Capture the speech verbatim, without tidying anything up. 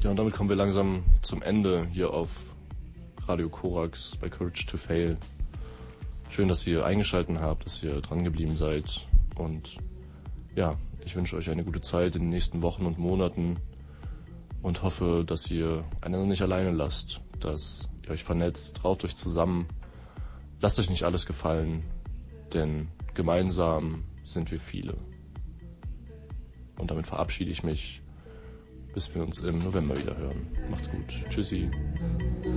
Ja, und damit kommen wir langsam zum Ende hier auf Radio Korax bei Courage to Fail. Schön, dass ihr eingeschaltet habt, dass ihr dran geblieben seid. Und ja, ich wünsche euch eine gute Zeit in den nächsten Wochen und Monaten und hoffe, dass ihr einander nicht alleine lasst, dass ihr euch vernetzt, rauft euch zusammen, lasst euch nicht alles gefallen, denn gemeinsam sind wir viele. Und damit verabschiede ich mich, bis wir uns im November wieder hören. Macht's gut. Tschüssi.